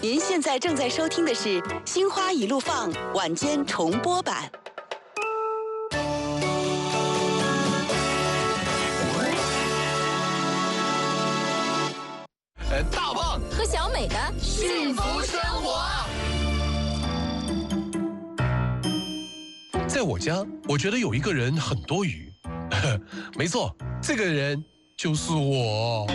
您现在正在收听的是《心花一路放》晚间重播版。 大胖和小美的幸福生活。在我家，我觉得有一个人很多余。没错，这个人就是我。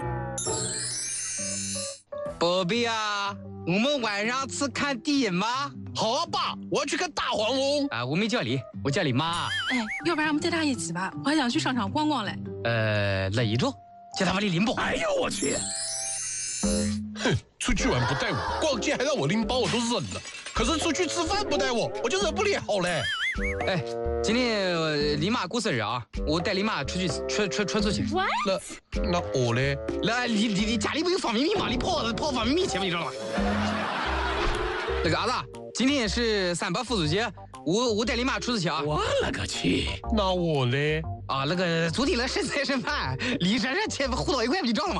宝贝啊，我们晚上去看电影吗？ 好啊，爸，我要去看大黄蜂。 啊，我没叫你，我叫你妈。 哎，要不然我们带他一起吧，我还想去商场逛逛嘞。 累着，叫他把你拎包。 哎呦我去！哼，出去玩不带我，逛街还让我拎包，我都忍了。可是出去吃饭不带我，我就忍不了嘞。 哎，今天你妈过生日啊，我带你妈出去穿出去。 那我嘞？ 那你家里不有方便面吗？你跑方便面去吧，你知道吗？那个儿子，今天是3八妇孺节，我带你妈出去吃啊。 我勒个去！那我嘞？ 啊，那个昨天那剩菜剩饭，李珊珊钱糊到一块，你知道了吗？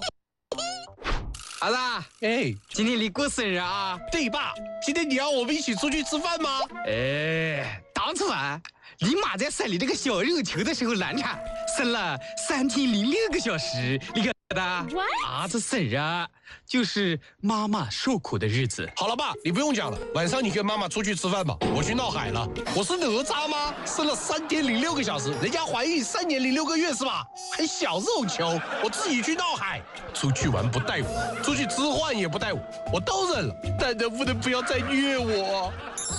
儿子， 哎， 今天你过生日啊？ 对爸，今天你要我们一起出去吃饭吗？ 哎，当初啊，你妈在生你这个小肉球的时候难产，生了3天06个小时，你看的。儿子生日啊，就是妈妈受苦的日子。 好了爸，你不用讲了，晚上你跟妈妈出去吃饭吧，我去闹海了。我是哪吒吗？生了3天06个小时，人家怀孕3年06个月是吧？还小肉球，我自己去闹海。出去玩不带我，出去吃饭也不带我，我都忍了，但能不能不要再虐我？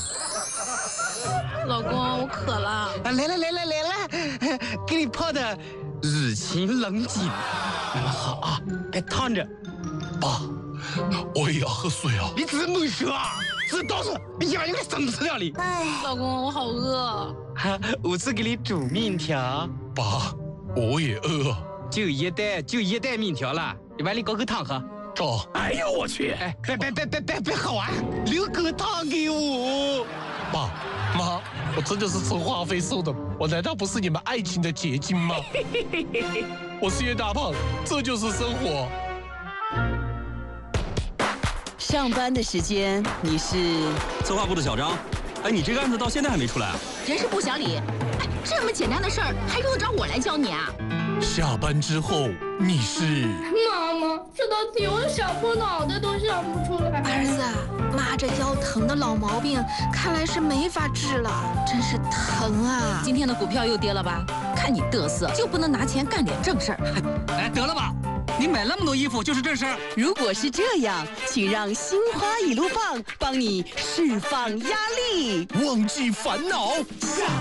老公，我渴了。 啊，来，给你泡的日清冷饮，慢慢喝啊，别烫着。 爸，我也要喝水啊！ 你这没说啊，这倒是你把你给整死了你。 哎，老公，我好饿。 我去给你煮面条。 爸，我也饿。 就一袋面条了，你把你搞口汤喝。 走。哎呦我去！ 哎，别喝完，留口汤给我。 爸妈，我真的是充话费送的，我难道不是你们爱情的结晶吗？我是叶大胖，这就是生活。 上班的时间你是策划部的小张。哎，你这个案子到现在还没出来啊？ 人事部小李，哎，这么简单的事儿还用得着我来教你啊？ 下班之后你是妈妈，这道题我想破脑袋都想不出来。 儿子，妈这腰疼的老毛病看来是没法治了，真是疼啊！ 今天的股票又跌了吧？看你嘚瑟，就不能拿钱干点正事儿？ 哎，得了吧，你买那么多衣服就是正事儿。 如果是这样，请让心花一路放帮你释放压力， 忘记烦恼。